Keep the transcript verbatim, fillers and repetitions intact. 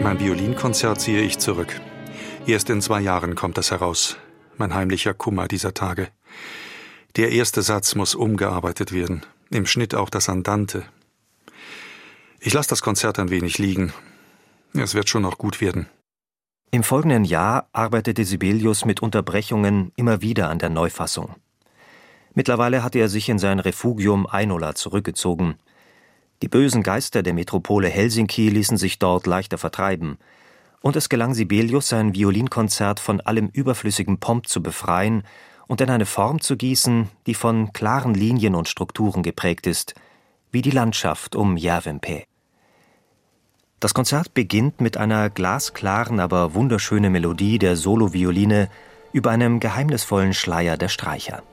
Mein Violinkonzert ziehe ich zurück. Erst in zwei Jahren kommt es heraus. Mein heimlicher Kummer dieser Tage. Der erste Satz muss umgearbeitet werden. Im Schnitt auch das Andante. Ich lasse das Konzert ein wenig liegen. Es wird schon noch gut werden. Im folgenden Jahr arbeitete Sibelius mit Unterbrechungen immer wieder an der Neufassung. Mittlerweile hatte er sich in sein Refugium Einola zurückgezogen. Die bösen Geister der Metropole Helsinki ließen sich dort leichter vertreiben. Und es gelang Sibelius, sein Violinkonzert von allem überflüssigen Pomp zu befreien und in eine Form zu gießen, die von klaren Linien und Strukturen geprägt ist, wie die Landschaft um Järvenpää. Das Konzert beginnt mit einer glasklaren, aber wunderschönen Melodie der Solovioline über einem geheimnisvollen Schleier der Streicher.